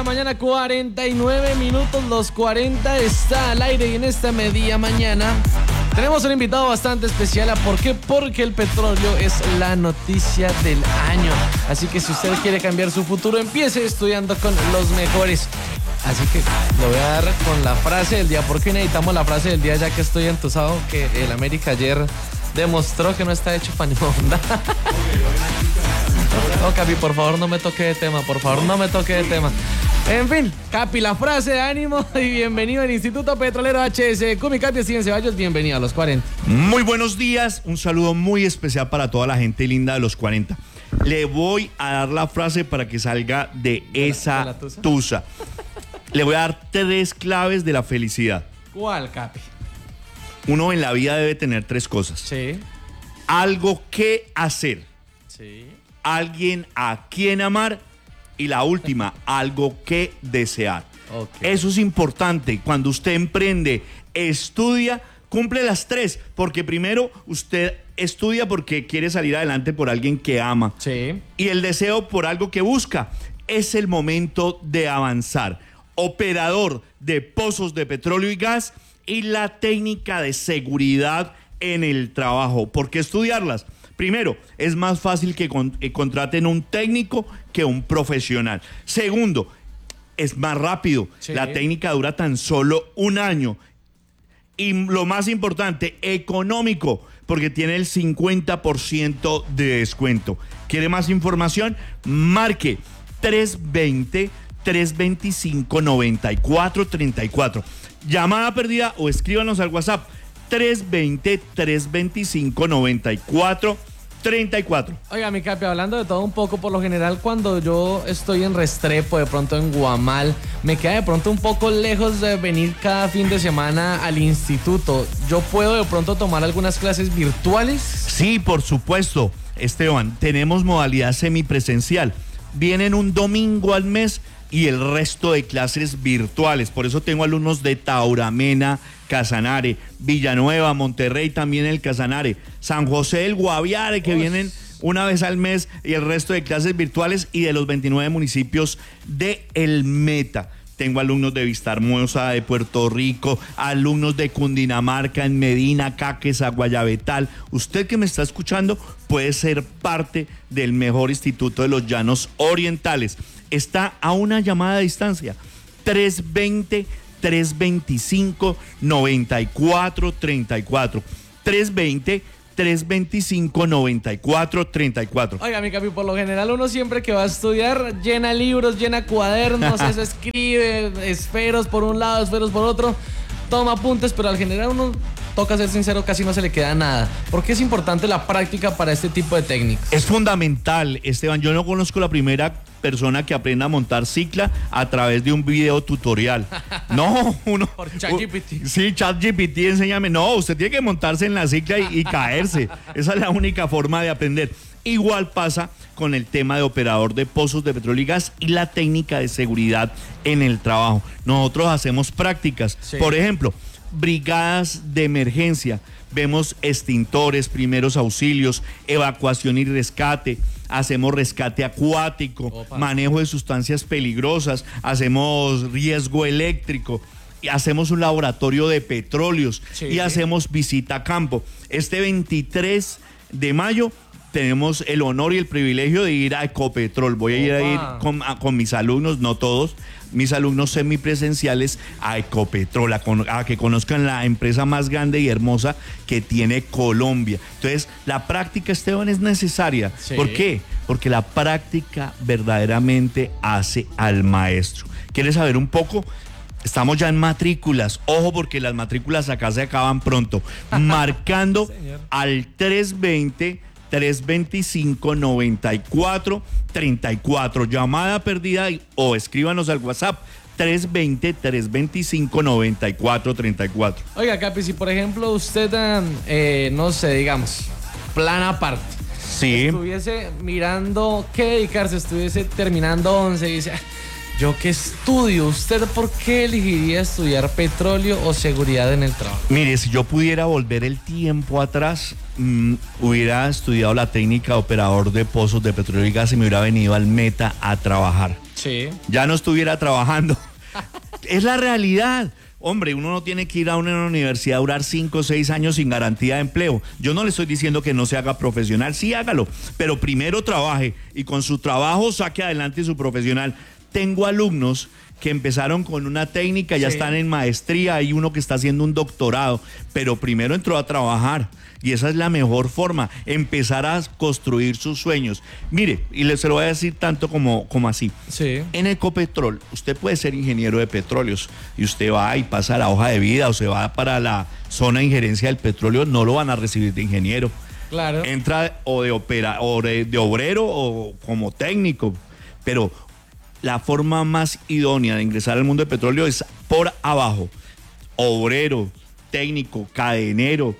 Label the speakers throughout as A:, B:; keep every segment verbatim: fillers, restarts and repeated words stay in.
A: la mañana, cuarenta y nueve minutos. Los cuarenta está al aire y en esta media mañana tenemos un invitado bastante especial. ¿Por qué? Porque el petróleo es la noticia del año. Así que si usted quiere cambiar su futuro, empiece estudiando con los mejores. Así que lo voy a dar con la frase del día. ¿Por qué necesitamos la frase del día ya que estoy entusado? Que el América ayer demostró que no está hecho para ni onda. No, Capi, por favor no me toque de tema, por favor no me toque de tema. En fin, Capi, la frase de ánimo y bienvenido al Instituto Petrolero H S Q. Mi Capi, Steven Ceballos, bienvenido a los cuarenta.
B: Muy buenos días, un saludo muy especial para toda la gente linda de los cuarenta. Le voy a dar la frase para que salga de esa ¿De la, de la tusa? tusa. Le voy a dar tres claves de la felicidad.
A: ¿Cuál, Capi?
B: Uno en la vida debe tener tres cosas.
A: Sí.
B: Algo que hacer.
A: Sí.
B: Alguien a quien amar y la última, algo que desear. Okay. Eso es importante. Cuando usted emprende, estudia, cumple las tres, porque primero usted estudia porque quiere salir adelante por alguien que ama.
A: Sí.
B: Y el deseo por algo que busca. Es el momento de avanzar. Operador de pozos de petróleo y gas y la técnica de seguridad en el trabajo. ¿Por qué estudiarlas? Primero, es más fácil que, con, que contraten un técnico que un profesional. Segundo, es más rápido. Sí. La técnica dura tan solo un año. Y lo más importante, económico, porque tiene el cincuenta por ciento de descuento. ¿Quiere más información? Marque tres veinte, tres veinticinco, noventa y cuatro treinta y cuatro. Llamada perdida o escríbanos al WhatsApp tres veinte, tres veinticinco, noventa y cuatro treinta y cuatro.
A: Oiga, mi Capi, hablando de todo un poco, por lo general cuando yo estoy en Restrepo, de pronto en Guamal, me queda de pronto un poco lejos de venir cada fin de semana al instituto. ¿Yo puedo de pronto tomar algunas clases virtuales?
B: Sí, por supuesto, Esteban. Tenemos modalidad semipresencial. Vienen un domingo al mes y el resto de clases virtuales. Por eso tengo alumnos de Tauramena, Casanare, Villanueva, Monterrey, también el Casanare, San José del Guaviare, que Uy. vienen una vez al mes, y el resto de clases virtuales, y de los veintinueve municipios de El Meta. Tengo alumnos de Vistahermosa, de Puerto Rico, alumnos de Cundinamarca, en Medina, Caquesa, Guayabetal. Usted que me está escuchando puede ser parte del mejor instituto de los Llanos Orientales. Está a una llamada de distancia. tres veinte, tres veinticinco, noventa y cuatro treinta y cuatro. tres veinte, tres veinticinco, noventa y cuatro treinta y cuatro.
A: Oiga, mi Capi, por lo general uno siempre que va a estudiar llena libros, llena cuadernos, eso escribe, esferos por un lado, esferos por otro, toma apuntes, pero al general uno, toca ser sincero, casi no se le queda nada. ¿Por qué es importante la práctica para este tipo de técnicas?
B: Es fundamental, Esteban. Yo no conozco la primera persona que aprenda a montar cicla a través de un video tutorial. No, uno...
A: Por ChatGPT.
B: Sí, ChatGPT, enséñame. No, usted tiene que montarse en la cicla y, y caerse. Esa es la única forma de aprender. Igual pasa con el tema de operador de pozos de petróleo y gas y la técnica de seguridad en el trabajo. Nosotros hacemos prácticas. Sí. Por ejemplo, brigadas de emergencia. Vemos extintores, primeros auxilios, evacuación y rescate. Hacemos rescate acuático, Opa. manejo de sustancias peligrosas, hacemos riesgo eléctrico, y hacemos un laboratorio de petróleos sí. y hacemos visita a campo. Este veintitrés de mayo tenemos el honor y el privilegio de ir a Ecopetrol. Voy a ir, a ir con, a, con mis alumnos, no todos, mis alumnos semipresenciales a Ecopetrol, a, a que conozcan la empresa más grande y hermosa que tiene Colombia. Entonces, la práctica, Esteban, es necesaria. Sí. ¿Por qué? Porque la práctica verdaderamente hace al maestro. ¿Quieres saber un poco? Estamos ya en matrículas. Ojo, porque las matrículas acá se acaban pronto. Marcando al tres veinte, tres veinticinco, noventa y cuatro treinta y cuatro. Llamada perdida o escríbanos al WhatsApp tres veinte, tres veinticinco, noventa y cuatro treinta y cuatro.
A: Oiga, Capi, si por ejemplo usted, eh, no sé, digamos, plan aparte.
B: Sí.
A: Estuviese mirando qué dedicarse, estuviese terminando once y dice... ¿Yo qué estudio? ¿Usted por qué elegiría estudiar petróleo o seguridad en el trabajo?
B: Mire, si yo pudiera volver el tiempo atrás, mmm, hubiera estudiado la técnica de operador de pozos de petróleo y gas y me hubiera venido al Meta a trabajar.
A: Sí.
B: Ya no estuviera trabajando. Es la realidad. Hombre, uno no tiene que ir a una universidad a durar cinco o seis años sin garantía de empleo. Yo no le estoy diciendo que no se haga profesional, sí hágalo, pero primero trabaje y con su trabajo saque adelante su profesional. Tengo alumnos que empezaron con una técnica, ya sí. están en maestría, hay uno que está haciendo un doctorado, pero primero entró a trabajar. Y esa es la mejor forma, empezar a construir sus sueños. Mire, y le se lo voy a decir tanto como, como así.
A: Sí.
B: En Ecopetrol, usted puede ser ingeniero de petróleos y usted va y pasa la hoja de vida o se va para la zona de injerencia del petróleo, no lo van a recibir de ingeniero.
A: Claro.
B: Entra o de, opera, o de, de obrero o como técnico, pero la forma más idónea de ingresar al mundo del petróleo es por abajo. Obrero, técnico, cadenero,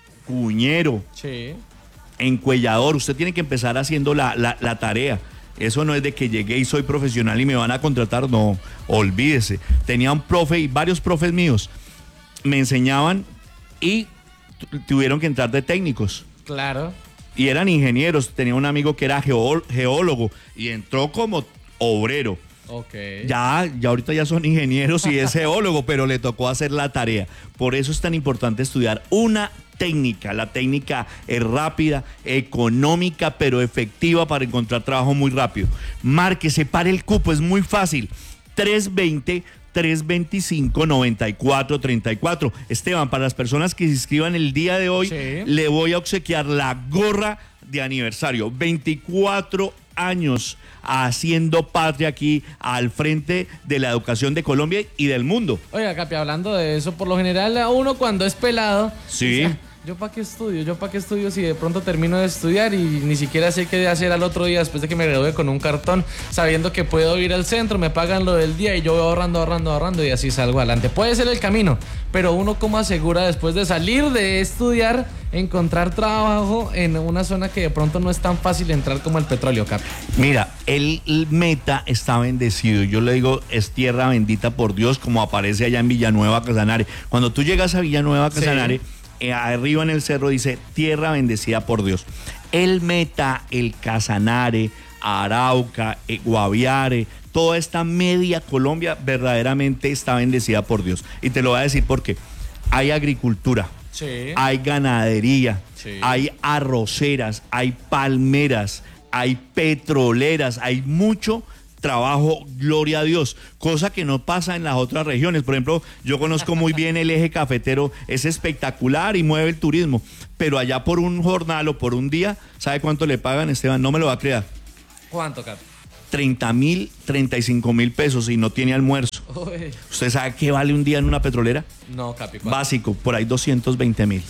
B: cuñero,
A: sí.
B: encuellador. Usted tiene que empezar haciendo la, la, la tarea. Eso no es de que llegué y soy profesional y me van a contratar. No, olvídese. Tenía un profe y varios profes míos me enseñaban y tuvieron que entrar de técnicos.
A: Claro.
B: Y eran ingenieros. Tenía un amigo que era geó, geólogo y entró como obrero.
A: Okay.
B: Ya, ya ahorita ya son ingenieros y es geólogo, pero le tocó hacer la tarea. Por eso es tan importante estudiar una técnica. La técnica es rápida, económica, pero efectiva para encontrar trabajo muy rápido. Marque, separe el cupo, es muy fácil. tres veinte, tres veinticinco, noventa y cuatro treinta y cuatro. Esteban, para las personas que se inscriban el día de hoy,
A: sí.
B: le voy a obsequiar la gorra de aniversario. veinticuatro años haciendo patria aquí al frente de la educación de Colombia y del mundo.
A: Oiga, Capi, hablando de eso, por lo general a uno cuando es pelado,
B: sí.
A: dice, ¿yo para qué estudio? ¿Yo para qué estudio si de pronto termino de estudiar y ni siquiera sé qué hacer al otro día después de que me gradúe con un cartón, sabiendo que puedo ir al centro, me pagan lo del día y yo voy ahorrando, ahorrando, ahorrando y así salgo adelante? Puede ser el camino, pero uno cómo asegura después de salir de estudiar encontrar trabajo en una zona que de pronto no es tan fácil entrar como el petróleo, Capi.
B: Mira, el, el Meta está bendecido. Yo le digo, es tierra bendita por Dios, como aparece allá en Villanueva, Casanare. Cuando tú llegas a Villanueva, Casanare, sí. eh, arriba en el cerro dice, tierra bendecida por Dios. El Meta, el Casanare, Arauca, eh, Guaviare, toda esta media Colombia verdaderamente está bendecida por Dios. Y te lo voy a decir porque hay agricultura.
A: Sí.
B: Hay ganadería,
A: sí.
B: hay arroceras, hay palmeras, hay petroleras, hay mucho trabajo, gloria a Dios, cosa que no pasa en las otras regiones. Por ejemplo, yo conozco muy bien el eje cafetero, es espectacular y mueve el turismo, pero allá por un jornal o por un día, ¿sabe cuánto le pagan, Esteban? No me lo va a creer.
A: ¿Cuánto, Capi?
B: treinta mil, treinta y cinco mil pesos y no tiene almuerzo.
A: Uy.
B: ¿Usted sabe qué vale un día en una petrolera?
A: No, Capi. ¿Cuánto?
B: Básico, por ahí doscientos veinte mil.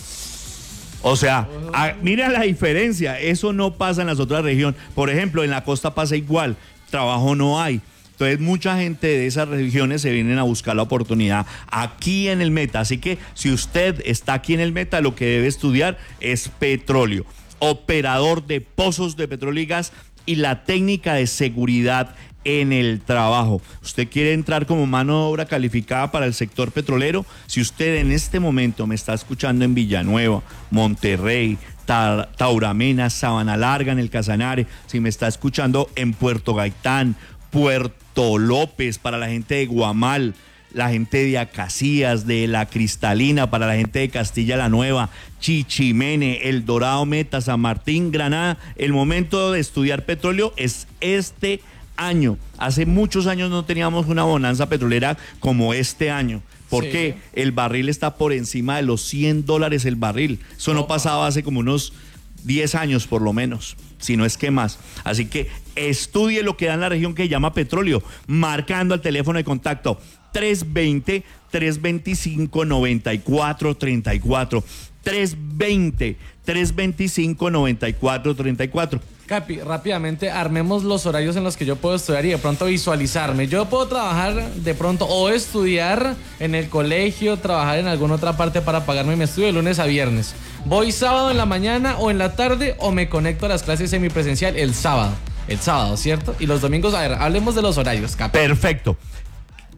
B: O sea, a, mira la diferencia, eso no pasa en las otras regiones. Por ejemplo, en la costa pasa igual, trabajo no hay. Entonces mucha gente de esas regiones se vienen a buscar la oportunidad aquí en el Meta. Así que si usted está aquí en el Meta, lo que debe estudiar es petróleo, operador de pozos de petróleo y gas y la técnica de seguridad en el trabajo. ¿Usted quiere entrar como mano de obra calificada para el sector petrolero? Si usted en este momento me está escuchando en Villanueva, Monterrey, Ta- Tauramena, Sabana Larga, en el Casanare, si me está escuchando en Puerto Gaitán, Puerto López, para la gente de Guamal, la gente de Acacías, de La Cristalina, para la gente de Castilla la Nueva, Chichimene, El Dorado, Meta, San Martín, Granada, el momento de estudiar petróleo es este año. Hace muchos años no teníamos una bonanza petrolera como este año, porque sí. el barril está por encima de los cien dólares el barril. Eso no pasaba hace como unos diez años por lo menos, si no es que más. Así que estudie lo que da en la región que se llama petróleo, marcando al teléfono de contacto tres veinte, tres veinticinco, noventa y cuatro treinta y cuatro. tres veinte, tres veinticinco, noventa y cuatro treinta y cuatro.
A: Capi, rápidamente armemos los horarios en los que yo puedo estudiar y de pronto visualizarme. Yo puedo trabajar de pronto o estudiar en el colegio, trabajar en alguna otra parte para pagarme mi estudio de lunes a viernes. Voy sábado en la mañana o en la tarde o me conecto a las clases semipresencial el sábado. El sábado, ¿cierto? Y los domingos, a ver, hablemos de los horarios, Capi.
B: Perfecto.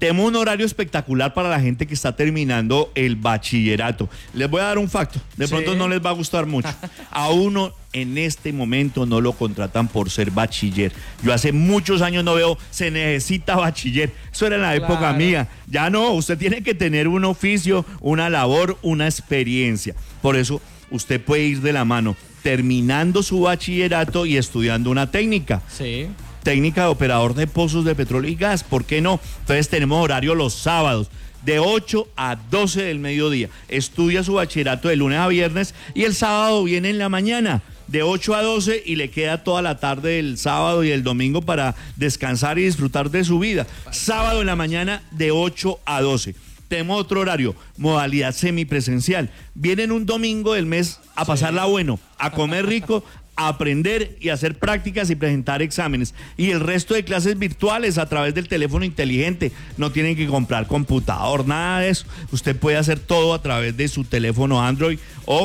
B: Tenemos un horario espectacular para la gente que está terminando el bachillerato. Les voy a dar un facto, de
A: Sí.
B: pronto no les va a gustar mucho. A uno en este momento no lo contratan por ser bachiller. Yo hace muchos años no veo, se necesita bachiller. Eso era en la
A: Claro.
B: época mía. Ya no, usted tiene que tener un oficio, una labor, una experiencia. Por eso usted puede ir de la mano terminando su bachillerato y estudiando una técnica.
A: Sí.
B: Técnica de operador de pozos de petróleo y gas, ¿por qué no? Entonces tenemos horario los sábados, de ocho a doce del mediodía. Estudia su bachillerato de lunes a viernes y el sábado viene en la mañana, de ocho a doce, y le queda toda la tarde del sábado y el domingo para descansar y disfrutar de su vida. Sábado en la mañana, de ocho a doce. Tenemos otro horario, modalidad semipresencial. Vienen un domingo del mes a pasarla bueno, a comer rico, a aprender y hacer prácticas y presentar exámenes. Y el resto de clases virtuales a través del teléfono inteligente. No tienen que comprar computador, nada de eso. Usted puede hacer todo a través de su teléfono Android o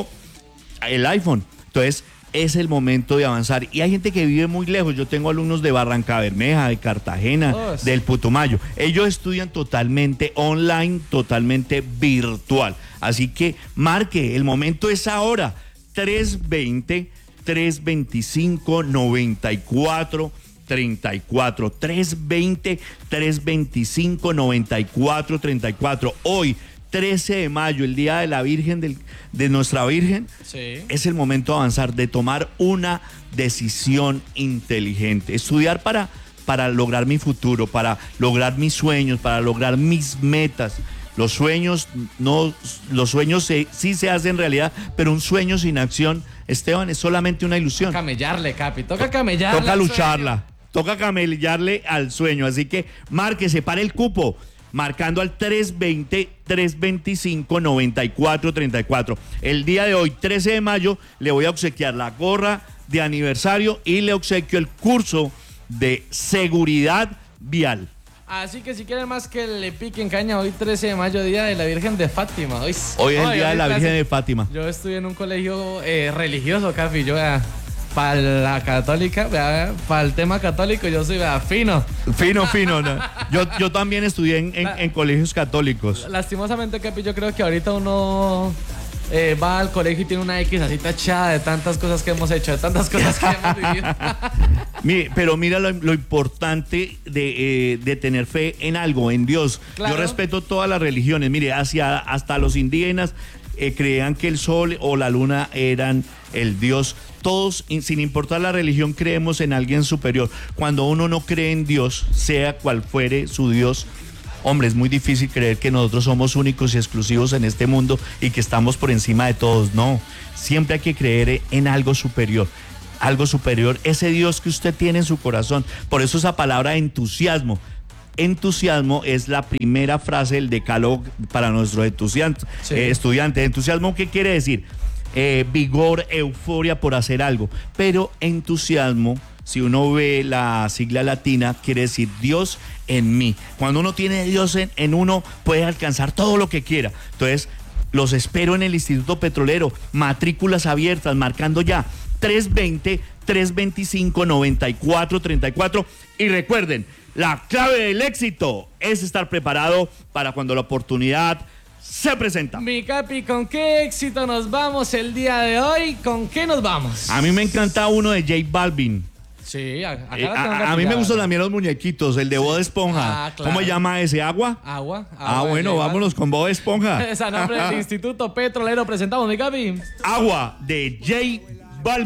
B: el iPhone. Entonces, es el momento de avanzar. Y hay gente que vive muy lejos. Yo tengo alumnos de Barranca Bermeja, de Cartagena,
A: Oh, sí.
B: del Putumayo. Ellos estudian totalmente online, totalmente virtual. Así que marque, el momento es ahora. tres veinte, tres veinticinco, noventa y cuatro treinta y cuatro. tres veinte, tres veinticinco, noventa y cuatro treinta y cuatro. Hoy, trece de mayo, el día de la Virgen, del, de nuestra Virgen,
A: Sí.
B: es el momento de avanzar, de tomar una decisión inteligente. Estudiar para, para lograr mi futuro, para lograr mis sueños, para lograr mis metas. Los sueños, no, los sueños se, sí se hacen realidad, pero un sueño sin acción, Esteban, es solamente una ilusión.
A: Camellarle, Capi. Toca camellarle.
B: Toca
A: al
B: lucharla, toca camellarle al sueño. Así que márquese, para el cupo, marcando al tres veinte, tres veinticinco, noventa y cuatro treinta y cuatro. El día de hoy, trece de mayo, le voy a obsequiar la gorra de aniversario y le obsequio el curso de seguridad vial.
A: Así que si quieren más que le piquen caña, hoy trece de mayo, día de la Virgen de Fátima. Hoy,
B: Hoy es el
A: Ay,
B: día de la
A: ahorita
B: Virgen
A: sí.
B: de Fátima.
A: Yo estudié en un colegio eh, religioso, Capi. Yo, para la católica, para el tema católico, yo soy vea, fino.
B: Fino, fino. ¿no? Yo, yo también estudié en, en, en colegios católicos.
A: Lastimosamente, Capi, yo creo que ahorita uno eh, va al colegio y tiene una X así tachada de tantas cosas que hemos hecho, de tantas cosas que hemos vivido.
B: Mire, pero mira lo, lo importante de, eh, de tener fe en algo, en Dios.
A: Claro.
B: Yo respeto todas las religiones. Mire, hacia, hasta los indígenas eh, creían que el sol o la luna eran el Dios. Todos, sin importar la religión, creemos en alguien superior. Cuando uno no cree en Dios, sea cual fuere su Dios, hombre, es muy difícil creer que nosotros somos únicos y exclusivos en este mundo y que estamos por encima de todos. No, siempre hay que creer en algo superior. Algo superior, ese Dios que usted tiene en su corazón. Por eso esa palabra entusiasmo. Entusiasmo es la primera frase del decálogo para nuestros estudiantes.
A: Sí.
B: Eh, estudiantes. Entusiasmo, ¿qué quiere decir? Eh, vigor, euforia por hacer algo. Pero entusiasmo, si uno ve la sigla latina, quiere decir Dios en mí. Cuando uno tiene Dios en, en uno, puede alcanzar todo lo que quiera. Entonces, los espero en el Instituto Petrolero. Matrículas abiertas, marcando ya tres veinte, tres veinticinco, noventa y cuatro treinta y cuatro. Y recuerden, la clave del éxito es estar preparado para cuando la oportunidad se presenta.
A: Mi Capi, ¿con qué éxito nos vamos el día de hoy? ¿Con qué nos vamos?
B: A mí me encanta uno de J Balvin.
A: Sí, acá
B: Eh,
A: la tengo
B: a, a mí me
A: pillada.
B: gustan también los muñequitos, el de Bob Esponja.
A: Ah, claro.
B: ¿Cómo se llama ese? ¿Agua?
A: Agua.
B: Ah,
A: agua,
B: bueno,
A: igual.
B: vámonos con Bob Esponja.
A: Es a nombre del Instituto Petrolero presentamos, mi Capi.
B: Agua de J